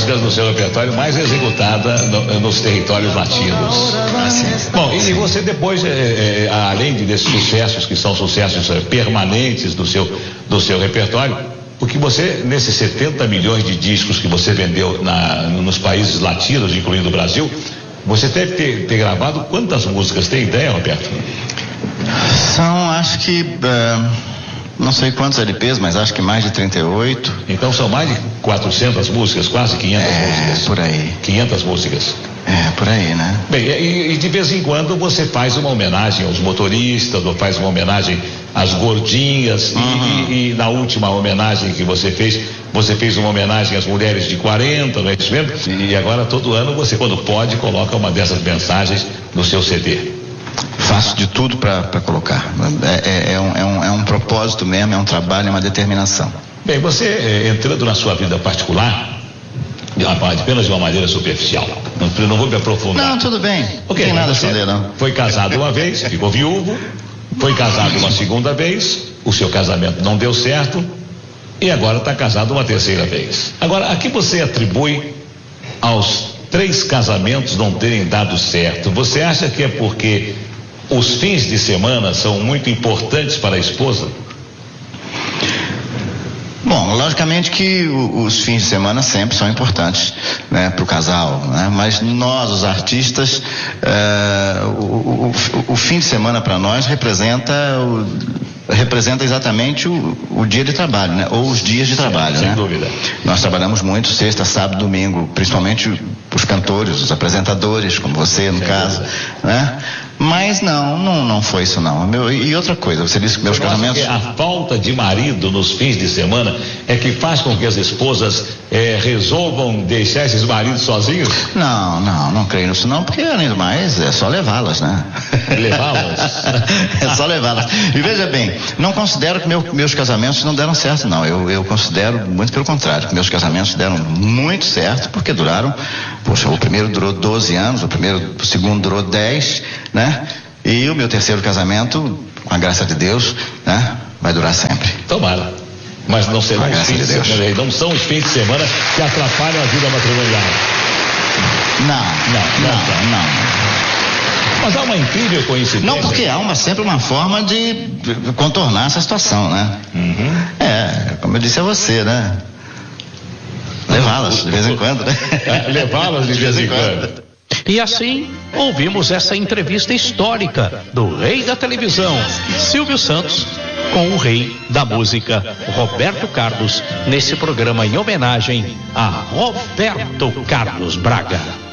músicas do seu repertório mais executada nos territórios latinos. Bom, e você depois, além desses sucessos, que são sucessos permanentes do seu repertório, o que você, nesses 70 milhões de discos que você vendeu nos países latinos, incluindo o Brasil, você deve ter gravado quantas músicas? Tem ideia, Roberto? São, acho que, não sei quantos LPs, mas acho que mais de 38. Então são mais de 400 músicas, quase 500 músicas. Por aí. 500 músicas. Por aí, né? Bem, e de vez em quando você faz uma homenagem aos motoristas, ou faz uma homenagem às gordinhas, e na última homenagem que você fez uma homenagem às mulheres de 40, não é isso mesmo? E agora todo ano você, quando pode, coloca uma dessas mensagens no seu CD. Faço de tudo para colocar. É um propósito mesmo, é um trabalho, é uma determinação. Bem, você entrando na sua vida particular, apenas de uma maneira superficial, não vou me aprofundar. Não, tudo bem. Não tem nada a esconder, não. Foi casado uma vez, ficou viúvo, foi casado uma segunda vez, o seu casamento não deu certo, e agora está casado uma terceira vez. Agora, a que você atribui aos 3 casamentos não terem dado certo? Você acha que é porque os fins de semana são muito importantes para a esposa? Bom, logicamente que os fins de semana sempre são importantes, né, para o casal, né? Mas nós, os artistas, o fim de semana para nós representa exatamente o dia de trabalho, né? Ou os dias de trabalho, sem né? dúvida. Nós trabalhamos muito sexta, sábado, domingo, principalmente os cantores, os apresentadores, como você, no caso, né? Mas não foi isso não. E outra coisa, você disse que meus casamentos... A falta de marido nos fins de semana é que faz com que as esposas resolvam deixar esses maridos sozinhos? Não creio nisso não, porque além do mais é só levá-las, né? Levá-las? É só levá-las. E veja bem, não considero que meus casamentos não deram certo, não. Eu considero, muito pelo contrário, que meus casamentos deram muito certo, porque duraram, o primeiro durou 12 anos, o segundo durou 10, né? E o meu terceiro casamento, com a graça de Deus, né, vai durar sempre. Tomara. Mas não serão os fins de semana, não são os fins de semana que atrapalham a vida matrimonial. Não. Mas há uma incrível coincidência. Não, porque há sempre uma forma de contornar essa situação, né? Como eu disse a você, né? Levá-las de vez em quando, né? Levá-las de vez em quando. E assim, ouvimos essa entrevista histórica do rei da televisão, Silvio Santos, com o rei da música, Roberto Carlos, nesse programa em homenagem a Roberto Carlos Braga.